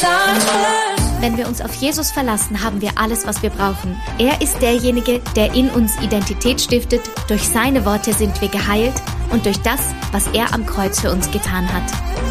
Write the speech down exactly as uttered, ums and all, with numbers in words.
Wenn wir uns auf Jesus verlassen, haben wir alles, was wir brauchen. Er ist derjenige, der in uns Identität stiftet. Durch seine Worte sind wir geheilt und durch das, was er am Kreuz für uns getan hat.